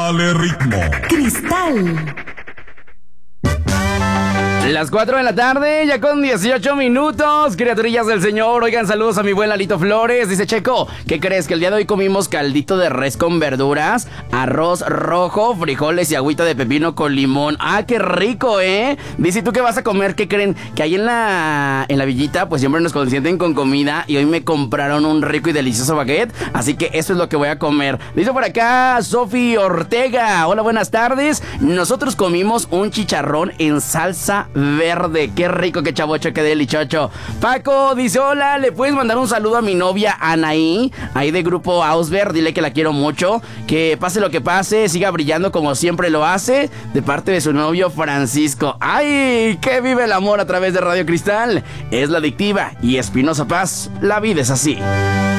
Dale ritmo. Cristal. Las 4 de la tarde, ya con 18 minutos, criaturillas del Señor. Oigan, saludos a mi buen Lalito Flores. Dice Checo, ¿qué crees? Que el día de hoy comimos caldito de res con verduras, arroz rojo, frijoles y agüita de pepino con limón. ¡Ah, qué rico, eh! Dice, ¿tú qué vas a comer? ¿Qué creen? Que ahí en la villita, pues siempre nos consienten con comida. Y hoy me compraron un rico y delicioso baguette. Así que eso es lo que voy a comer. Dice por acá Sofi Ortega. Hola, buenas tardes. Nosotros comimos un chicharrón en salsa verde. Qué rico, qué chavocho, qué delichocho. Paco dice, hola, ¿le puedes mandar un saludo a mi novia Anaí? Ahí de Grupo Ausberg, dile que la quiero mucho, que pase lo que pase, siga brillando como siempre lo hace, de parte de su novio Francisco. ¡Ay! Que vive el amor a través de Radio Cristal. Es la adictiva y Espinosa Paz. La vida es así.